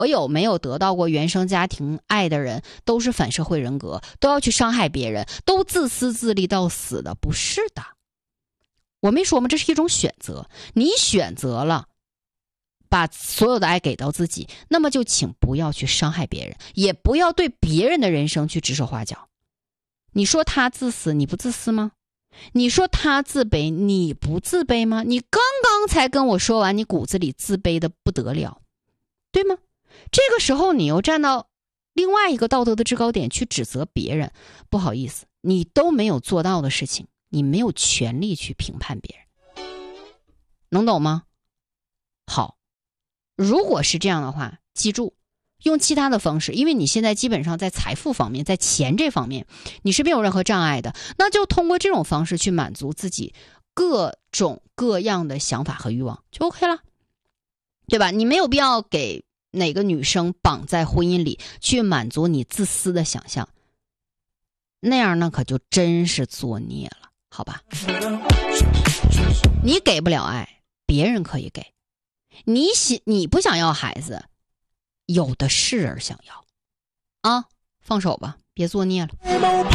有没有得到过原生家庭爱的人都是反社会人格，都要去伤害别人，都自私自利到死的？不是的。我没说吗？这是一种选择，你选择了把所有的爱给到自己，那么就请不要去伤害别人，也不要对别人的人生去指手画脚。你说他自私，你不自私吗？你说他自卑，你不自卑吗？你刚刚才跟我说完，你骨子里自卑的不得了，对吗？这个时候你又站到另外一个道德的制高点去指责别人，不好意思，你都没有做到的事情，你没有权利去评判别人，能懂吗？好，如果是这样的话，记住用其他的方式，因为你现在基本上在财富方面，在钱这方面你是没有任何障碍的，那就通过这种方式去满足自己各种各样的想法和欲望就 OK 了，对吧？你没有必要给哪个女生绑在婚姻里去满足你自私的想象，那样呢可就真是作孽了，好吧？你给不了爱，别人可以给，你不想要孩子，有的是人想要啊，放手吧，别作孽了。